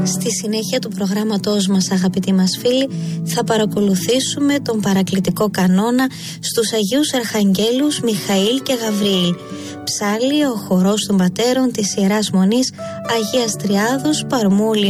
Στη συνέχεια του προγράμματός μας, αγαπητοί μας φίλοι, θα παρακολουθήσουμε τον παρακλητικό κανόνα στους Αγίους Αρχαγγέλους Μιχαήλ και Γαβριήλ. Ψάλλει ο χορός των πατέρων της Ιεράς Μονής Αγίας Τριάδος Παρμούλη